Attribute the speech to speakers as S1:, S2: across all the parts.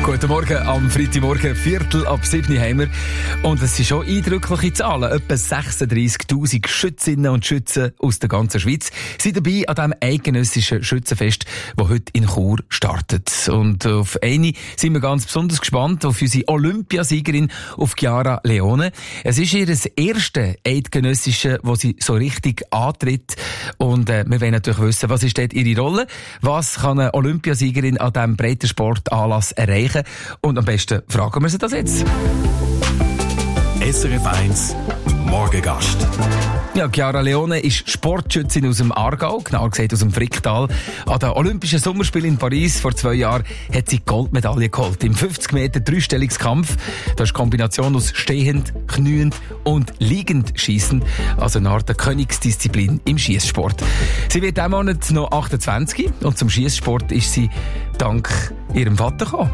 S1: Guten Morgen, am Freitagmorgen, 6:15 haben wir. Und es sind schon eindrückliche Zahlen. Etwa 36'000 Schützinnen und Schützen aus der ganzen Schweiz sind dabei an diesem eidgenössischen Schützenfest, das heute in Chur startet. Und auf eine sind wir ganz besonders gespannt, auf unsere Olympiasiegerin, auf Chiara Leone. Es ist ihr das erste eidgenössische, wo sie so richtig antritt. Und wir wollen natürlich wissen, was ist dort ihre Rolle? Was kann eine Olympiasiegerin an diesem Breitensportanlass erreichen? Und am besten fragen wir sie das jetzt.
S2: SRF 1 Morgengast.
S1: Ja, Chiara Leone ist Sportschützin aus dem Aargau, genauer gesagt aus dem Fricktal. An den Olympischen Sommerspielen in Paris vor 2 Jahren hat sie die Goldmedaille geholt. Im 50 Meter Dreistellungskampf. Das ist die Kombination aus stehend, kniend und liegend schießen. Also eine Art Königsdisziplin im Schiesssport. Sie wird diesen Monat noch 28 und zum Schiesssport ist sie dank ihrem Vater gekommen.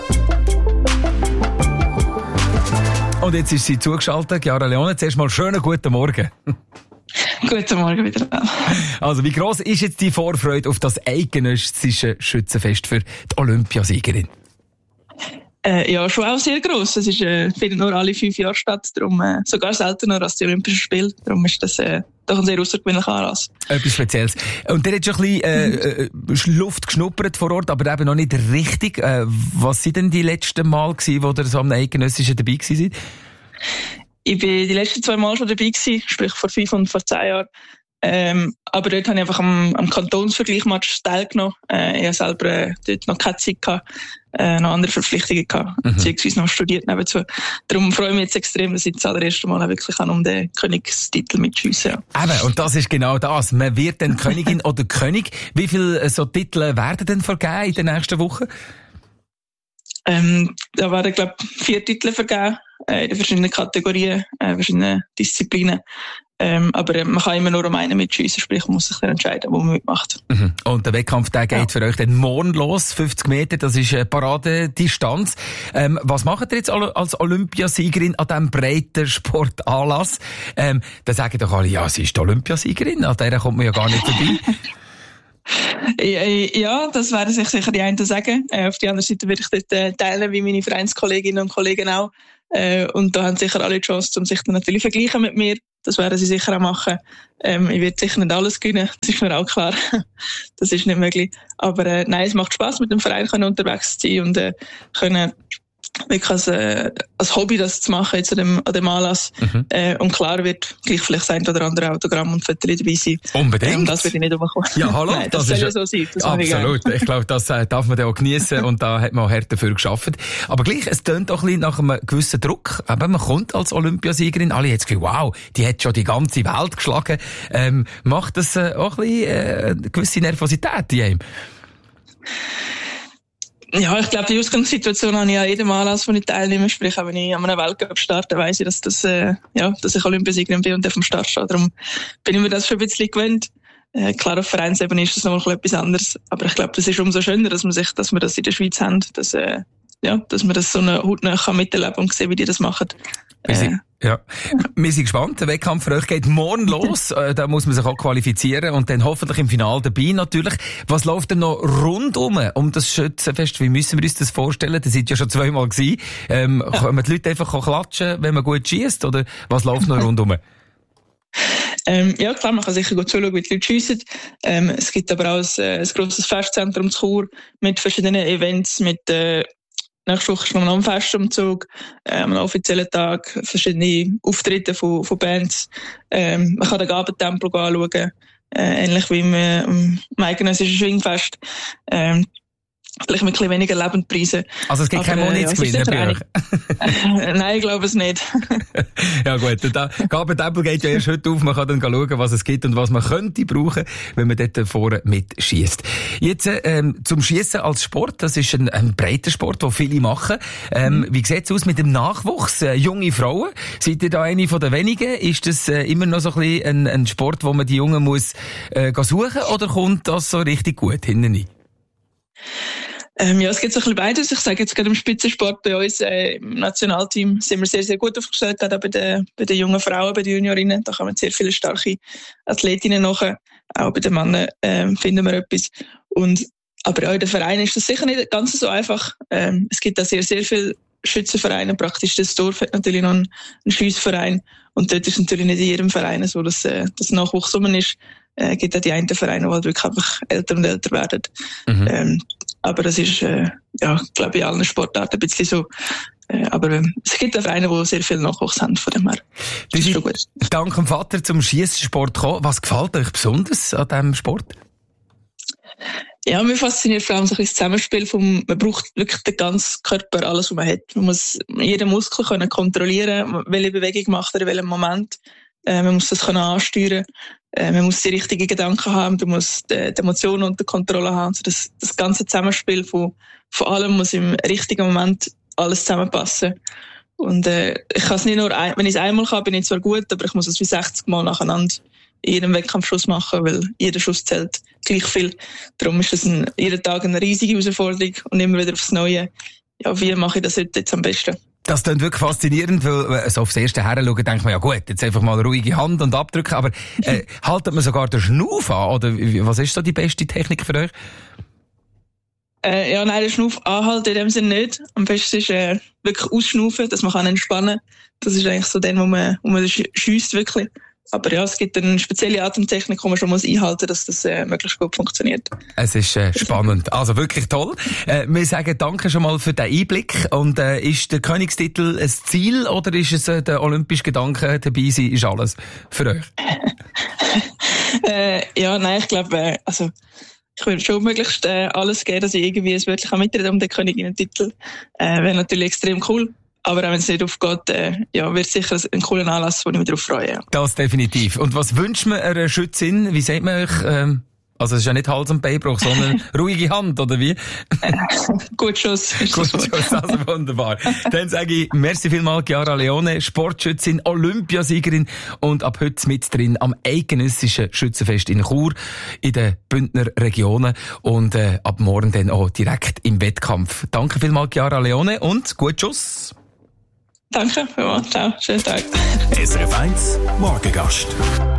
S1: Und jetzt ist sie zugeschaltet, Chiara Leone. Zuerst mal schönen guten Morgen.
S3: Guten Morgen wieder.
S1: Also, wie gross ist jetzt die Vorfreude auf das eidgenössische Schützenfest für die Olympiasiegerin?
S3: Ja, schon auch sehr gross. Es findet nur alle 5 Jahre statt, darum sogar seltener als die Olympischen Spiele. Darum ist das doch ein sehr außergewöhnlicher Anlass.
S1: Etwas Spezielles. Und der hat schon ein bisschen Luft geschnuppert vor Ort, aber eben noch nicht richtig. Was sind denn die letzten Mal gewesen, wo ihr so am eidgenössischen dabei gewesen seid?
S3: Ich bin die letzten 2 Mal schon dabei gewesen, sprich vor 5 und vor 10 Jahren. Aber dort habe ich einfach am Kantonsvergleich-Match teilgenommen. Ich habe selber dort noch keine Zeit gehabt, noch andere Verpflichtungen gehabt, beziehungsweise noch studiert nebenzu. Darum freue ich mich jetzt extrem, dass ich das allererste Mal wirklich um den Königstitel mitschiessen kann.
S1: Eben, und das ist genau das. Man wird dann Königin oder König. Wie viele so Titel werden denn vergeben in den nächsten Wochen?
S3: Da werden, glaube ich, 4 Titel vergeben, in den verschiedenen Kategorien, verschiedenen Disziplinen. Aber man kann immer nur um einen mitschiessen, sprich man muss sich dann entscheiden, wo man mitmacht.
S1: Und der Wettkampf, der geht für euch dann morgen los, 50 Meter, das ist eine Paradedistanz. Was macht ihr jetzt als Olympiasiegerin an diesem Breitensportanlass? Da sagen doch alle, ja, sie ist die Olympiasiegerin, an der kommt man ja gar nicht vorbei.
S3: Ja, das werden sich sicher die einen sagen. Auf der anderen Seite würde ich dort teilen, wie meine Vereinskolleginnen und Kollegen auch. Und da haben sicher alle die Chance, um sich dann natürlich vergleichen mit mir. Das werden sie sicher auch machen. Ich werde sicher nicht alles gewinnen, das ist mir auch klar. Das ist nicht möglich. Aber nein, es macht Spass, mit dem Verein unterwegs zu sein und können wirklich als Hobby das zu machen jetzt an dem Anlass. Und klar wird gleich vielleicht sein oder andere Autogramm und Fotos dabei sein.
S1: Unbedingt.
S3: Das wird ich nicht umkommen.
S1: Ja, hallo.
S3: Nein, das soll ja so sein. Das
S1: absolut. Ich glaube, das darf man dann auch geniessen und da hat man auch hart dafür gearbeitet. Aber gleich, es tönt auch ein bisschen nach einem gewissen Druck. Eben, man kommt als Olympiasiegerin, alle haben das Gefühl, wow, die hat schon die ganze Welt geschlagen. Macht das auch ein bisschen eine gewisse Nervosität in einem?
S3: Ja, ich glaube, die Ausgangssituation habe ich an jedem Anlass, wo ich teilnehme. Sprich, auch wenn ich an einem Weltcup starte, weiss ich, dass ich Olympiasiegerin bin und auf dem Start stehe. Darum bin ich mir das schon ein bisschen gewöhnt. Klar, auf Vereinsebene ist das noch etwas anderes. Aber ich glaube, das ist umso schöner, dass wir das in der Schweiz haben, dass man das so eine hautnah miterleben kann und sehen, wie die das machen.
S1: Ja. Wir sind gespannt. Der Wettkampf für euch geht morgen los. Da muss man sich auch qualifizieren und dann hoffentlich im Finale dabei natürlich. Was läuft denn noch rundum um das Schützenfest? Wie müssen wir uns das vorstellen? Das sind ja schon 2-mal gewesen. Können die Leute einfach klatschen, wenn man gut schießt? Oder was läuft noch rundum?
S3: Ja, klar, man kann sicher gut zuschauen, wie die Leute schiessen. Es gibt aber auch ein grosses Festzentrum zu Chur mit verschiedenen Events, mit nächste Woche ist noch ein Festumzug, einen offiziellen Tag, verschiedene Auftritte von Bands. Man kann den Gabentempel anschauen, ähnlich wie im eidgenössischen Schwingfest. Vielleicht mit ein bisschen weniger Lebendpreisen.
S1: Also es gibt keine Money zu gewinnen bei euch?
S3: Nein, ich glaube es nicht.
S1: Ja gut, der Gabentempel geht ja erst heute auf. Man kann dann schauen, was es gibt und was man könnte brauchen, wenn man dort vorne mitschießt. Jetzt zum Schiessen als Sport. Das ist ein breiter Sport, den viele machen. Wie sieht es aus mit dem Nachwuchs? Junge Frauen, seid ihr da eine von den wenigen? Ist das immer noch so ein bisschen ein Sport, wo man die Jungen muss suchen oder kommt das so richtig gut hinten rein?
S3: Ja, es gibt so ein bisschen beides. Ich sage jetzt gerade im Spitzensport bei uns, im Nationalteam sind wir sehr, sehr gut aufgestellt, gerade auch bei den jungen Frauen, bei den Juniorinnen. Da kommen sehr viele starke Athletinnen nachher. Auch bei den Männern finden wir etwas. Und Aber auch in den Vereinen ist das sicher nicht ganz so einfach. Es gibt da sehr, sehr viele Schützenvereine. Praktisch das Dorf hat natürlich noch einen Schiessverein. Und dort ist natürlich nicht in jedem Verein so, dass das Nachwuchs rum ist. Gibt auch die einen Vereine, die halt wirklich einfach älter und älter werden. Aber das ist, glaube ich, in allen Sportarten ein bisschen so. Aber es gibt auch Vereine, die sehr viel Nachwuchs haben, von dem her.
S1: Das ist gut. Dank dem Vater zum Schiesssport gekommen. Was gefällt euch besonders an diesem Sport?
S3: Ja, mir fasziniert vor allem so ein bisschen das Zusammenspiel man braucht wirklich den ganzen Körper, alles, was man hat. Man muss jeden Muskel können kontrollieren, welche Bewegung macht er in welchem Moment. Man muss das können ansteuern. Man muss die richtigen Gedanken haben, man muss die Emotionen unter Kontrolle haben. Also das ganze Zusammenspiel von allem muss im richtigen Moment alles zusammenpassen. Und ich kann es nicht nur, wenn ich es einmal kann, bin ich zwar gut, aber ich muss es wie 60 Mal nacheinander in jedem Wettkampfschuss machen, weil jeder Schuss zählt gleich viel. Darum ist es jeden Tag eine riesige Herausforderung und immer wieder aufs Neue. Ja, wie mache ich das heute jetzt am besten?
S1: Das klingt wirklich faszinierend, weil so aufs erste Heranschauen denkt man, ja gut, jetzt einfach mal eine ruhige Hand und abdrücken, aber haltet man sogar den Schnuff an, oder was ist so die beste Technik für euch?
S3: Nein, den Schnuff anhalten in dem Sinne nicht. Am besten ist wirklich ausschnaufen, dass man entspannen kann. Das ist eigentlich so der, wo man schiesst wirklich. Aber ja, es gibt eine spezielle Atemtechnik, die man schon einhalten muss, dass das möglichst gut funktioniert.
S1: Es ist spannend. Also wirklich toll. Wir sagen danke schon mal für den Einblick. Und ist der Königstitel ein Ziel oder ist es der olympische Gedanke, dabei sein, ist alles für euch?
S3: Ich glaube, ich würde schon möglichst alles geben, dass ich irgendwie es wirklich mitreden um den Königinnen-Titel. Wäre natürlich extrem cool. Aber auch wenn es nicht aufgeht, wird sicher ein cooler Anlass, wo ich mich darauf freue. Ja.
S1: Das definitiv. Und was wünscht man einer Schützin? Wie sagt man euch? Also es ist ja nicht Hals- und Beinbruch, sondern ruhige Hand, oder wie?
S3: Gut Schuss.
S1: Gut Schuss, also wunderbar. Dann sage ich, merci vielmals, Chiara Leone, Sportschützin, Olympiasiegerin und ab heute mit drin am eidgenössischen Schützenfest in Chur, in den Bündner Regionen und ab morgen dann auch direkt im Wettkampf. Danke vielmals, Chiara Leone, und gut Schuss.
S3: Danke, ciao, schönen Tag.
S2: SRF 1 Morgengast.